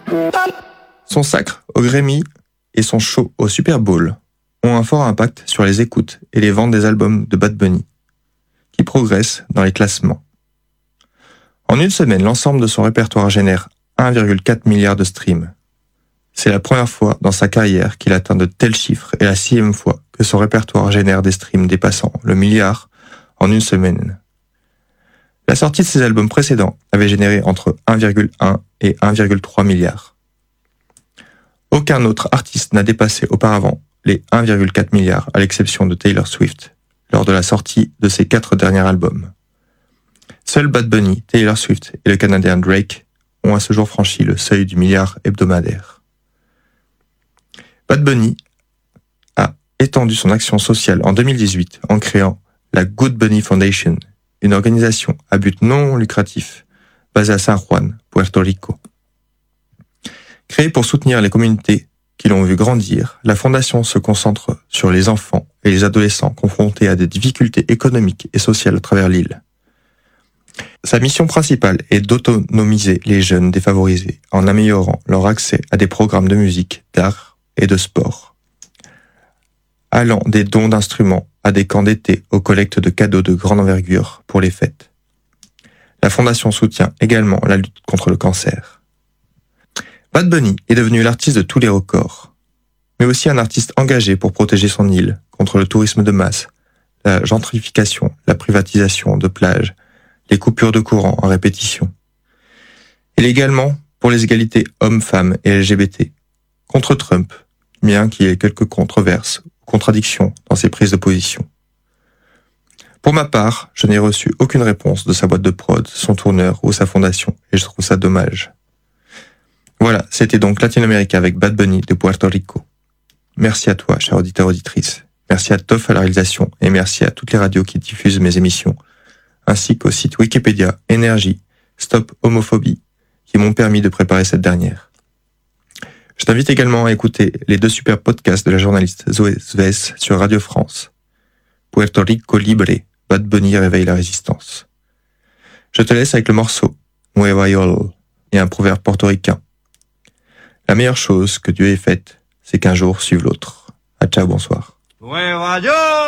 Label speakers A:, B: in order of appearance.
A: Son sacre au Grammy et son show au Super Bowl ont un fort impact sur les écoutes et les ventes des albums de Bad Bunny, qui progressent dans les classements. En une semaine, l'ensemble de son répertoire génère 1,4 milliard de streams. C'est la première fois dans sa carrière qu'il atteint de tels chiffres et la 6e fois que son répertoire génère des streams dépassant le milliard en une semaine. La sortie de ses albums précédents avait généré entre 1,1 et 1,3 milliard. Aucun autre artiste n'a dépassé auparavant les 1,4 milliards à l'exception de Taylor Swift lors de la sortie de ses 4 derniers albums. Seuls Bad Bunny, Taylor Swift et le Canadien Drake ont à ce jour franchi le seuil du milliard hebdomadaire. Bad Bunny a étendu son action sociale en 2018 en créant la Good Bunny Foundation, une organisation à but non lucratif basée à San Juan, Puerto Rico. Créée pour soutenir les communautés qui l'ont vu grandir, la fondation se concentre sur les enfants et les adolescents confrontés à des difficultés économiques et sociales à travers l'île. Sa mission principale est d'autonomiser les jeunes défavorisés en améliorant leur accès à des programmes de musique, d'art et de sport, allant des dons d'instruments à des camps d'été aux collectes de cadeaux de grande envergure pour les fêtes. La fondation soutient également la lutte contre le cancer. Bad Bunny est devenu l'artiste de tous les records, mais aussi un artiste engagé pour protéger son île contre le tourisme de masse, la gentrification, la privatisation de plages, les coupures de courant en répétition. Il est également pour les égalités hommes-femmes et LGBT, contre Trump, bien qu'il y ait quelques controverses ou contradictions dans ses prises de position. Pour ma part, je n'ai reçu aucune réponse de sa boîte de prod, son tourneur ou sa fondation, et je trouve ça dommage. Voilà, c'était donc Latino-América avec Bad Bunny de Puerto Rico. Merci à toi, cher auditeur auditrice. Merci à Toff à la réalisation et merci à toutes les radios qui diffusent mes émissions, ainsi qu'au site Wikipédia, Énergie, Stop Homophobie, qui m'ont permis de préparer cette dernière. Je t'invite également à écouter les 2 super podcasts de la journaliste Zoé Svès sur Radio France. Puerto Rico Libre, Bad Bunny réveille la résistance. Je te laisse avec le morceau Nueva York et un proverbe portoricain. La meilleure chose que Dieu ait faite, c'est qu'un jour suive l'autre. À ciao, bonsoir.